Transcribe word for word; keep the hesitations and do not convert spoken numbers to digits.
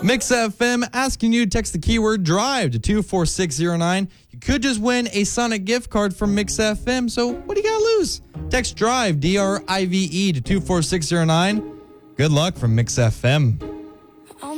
Mix F M asking you to text the keyword drive to two four six zero nine. You could just win a Sonic gift card from Mix F M, so what do you got to lose? Text drive, D R I V E, to two four six zero nine. Good luck from Mix F M.